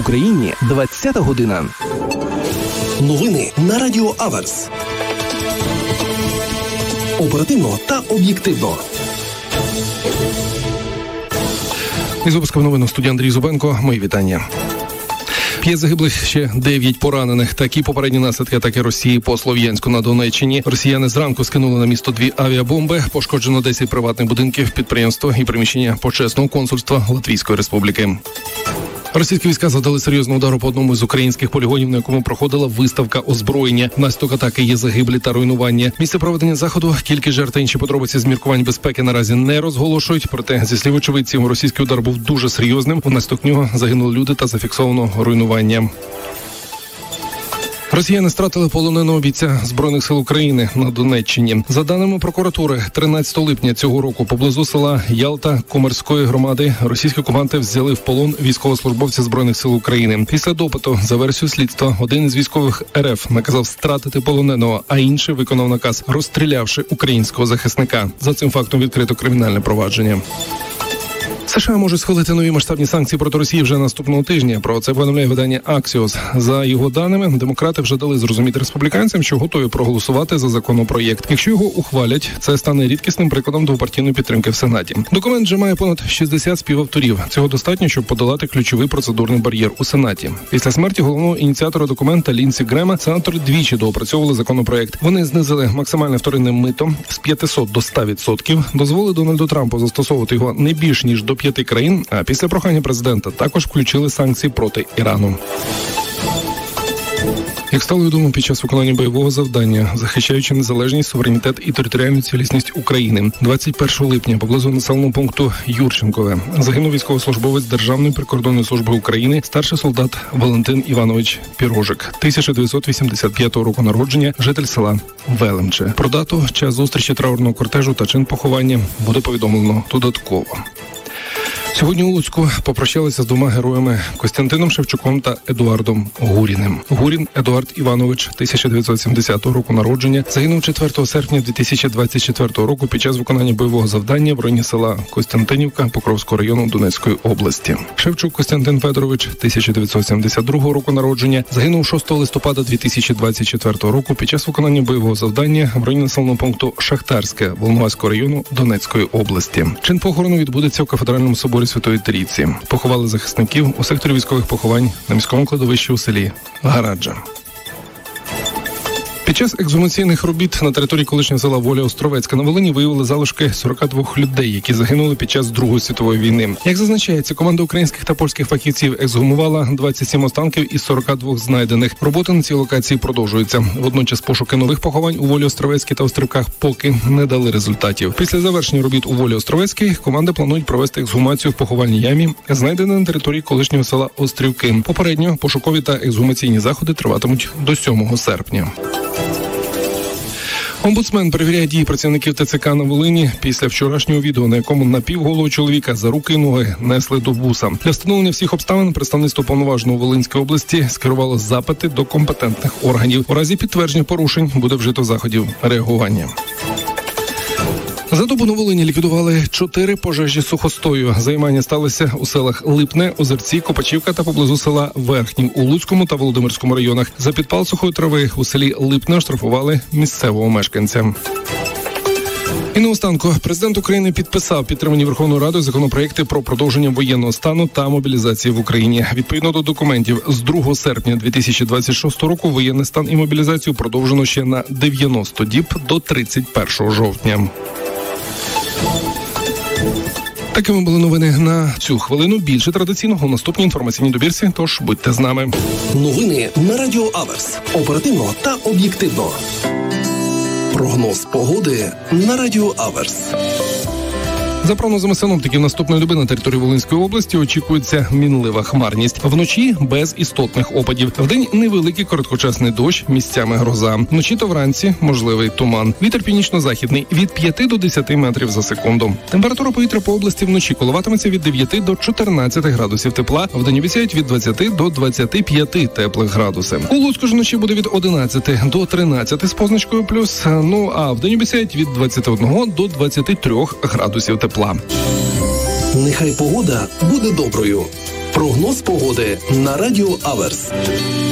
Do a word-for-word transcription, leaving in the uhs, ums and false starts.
Україні двадцята година. Новини на Радіо Аверс. Оперативно та об'єктивно. Із випуском новин у студії Андрій Зубенко. Мої вітання. П'ять загиблих, ще дев'ять поранених. Такі попередні наслідки атаки Росії по Слов'янську на Донеччині. Росіяни зранку скинули на місто дві авіабомби. Пошкоджено десять приватних будинків, підприємства і приміщення почесного консульства Латвійської Республіки. Російські війська завдали серйозного удару по одному з українських полігонів, на якому проходила виставка озброєння. Внаслідок атаки є загиблі та руйнування. Місце проведення заходу, кількість жертв та інші подробиці з міркувань безпеки наразі не розголошують. Проте, зі слів очевидців, російський удар був дуже серйозним. Внаслідок нього загинули люди та зафіксовано руйнування. Росіяни стратили полоненого бійця Збройних сил України на Донеччині. За даними прокуратури, тринадцятого липня цього року поблизу села Ялта Комерської громади російські окупанти взяли в полон військовослужбовця Збройних сил України. Після допиту, за версією слідства, один із військових РФ наказав стратити полоненого, а інший виконав наказ, розстрілявши українського захисника. За цим фактом відкрито кримінальне провадження. США можуть схвалити нові масштабні санкції проти Росії вже наступного тижня. Про це повідомляє видання Axios. За його даними, демократи вже дали зрозуміти республіканцям, що готові проголосувати за законопроєкт. Якщо його ухвалять, це стане рідкісним прикладом двопартійної підтримки в Сенаті. Документ вже має понад шістдесят співавторів. Цього достатньо, щоб подолати ключовий процедурний бар'єр у Сенаті. Після смерті головного ініціатора документа Лінсі Грема сенатори двічі доопрацьовували законопроєкт. Вони знизили максимальне вторинне мито з п'ятисот до ста відсотків, дозволили Дональду Трампу застосовувати його не більш ніж до п'яти країн, а після прохання президента також включили санкції проти Ірану. Як стало відомо під час виконання бойового завдання, захищаючи незалежність, суверенітет і територіальну цілісність України, двадцять першого липня поблизу населеного пункту Юрченкове загинув військовослужбовець Державної прикордонної служби України, старший солдат Валентин Іванович Пірожик, тисяча дев'ятсот вісімдесят п'ятого року народження, житель села Велемче. Про дату, час зустрічі траурного кортежу та чин поховання буде повідомлено додатково. Сьогодні у Луцьку попрощалися з двома героями – Костянтином Шевчуком та Едуардом Гуріним. Гурін Едуард Іванович, тисяча дев'ятсот сімдесятого року народження, загинув четвертого серпня дві тисячі двадцять четвертого року під час виконання бойового завдання в районі села Костянтинівка Покровського району Донецької області. Шевчук Костянтин Федорович, тисяча дев'ятсот сімдесят другого року народження, загинув шостого листопада дві тисячі двадцять четвертого року під час виконання бойового завдання в районі населеного пункту Шахтарське Волноваського району Донецької області. Чин похорону відбудеться в кафедральному соборі Святої Трійці. Поховали захисників у секторі військових поховань на міському кладовищі у селі Гараджа. Під час ексгумаційних робіт на території колишнього села Воля Островецька на Волині виявили залишки сорока двох людей, які загинули під час Другої світової війни. Як зазначається, команда українських та польських фахівців ексгумувала двадцять сім останків із сорока двох знайдених. Роботи на цій локації продовжуються. Водночас пошуки нових поховань у Волі Островецькій та Острівках поки не дали результатів. Після завершення робіт у Волі Островецькій команди планують провести ексгумацію в поховальній ямі, знайденій на території колишнього села Острівки. Попередньо пошукові та ексгумаційні заходи триватимуть до сьомого серпня. Омбудсмен перевіряє дії працівників ТЦК на Волині після вчорашнього відео, на якому напівголого чоловіка за руки і ноги несли до буса. Для встановлення всіх обставин представництво Повноважного Волинської області скерувало запити до компетентних органів. У разі підтвердження порушень буде вжито заходів реагування. За добу на Волині ліквідували чотири пожежі сухостою. Займання сталося у селах Липне, Озерці, Копачівка та поблизу села Верхній у Луцькому та Володимирському районах. За підпал сухої трави у селі Липне оштрафували місцевого мешканця. І наостанку, президент України підписав підтримані Верховною Радою законопроекти про продовження воєнного стану та мобілізації в Україні. Відповідно до документів, з другого серпня дві тисячі двадцять шостого року воєнний стан і мобілізацію продовжено ще на дев'яносто діб до тридцять першого жовтня. Такими були новини на цю хвилину. Більше традиційного у наступній інформаційній добірці, тож будьте з нами. Новини на Радіо Аверс. Оперативно та об'єктивно. Прогноз погоди на Радіо Аверс. За прогнозами синоптиків, наступної доби на території Волинської області очікується мінлива хмарність. Вночі без істотних опадів. Вдень невеликий короткочасний дощ, місцями гроза. Вночі та вранці можливий туман. Вітер північно-західний від п'яти до десяти метрів за секунду. Температура повітря по області вночі коливатиметься від дев'яти до чотирнадцяти градусів тепла. Вдень обіцяють від двадцяти до двадцяти п'яти теплих градусів. У Луцьку ж вночі буде від одинадцяти до тринадцяти з позначкою плюс. Ну а вдень обіцяють від двадцяти одного до двадцяти трьох градусів тепла. Нехай погода буде доброю. Прогноз погоди на радіо Аверс.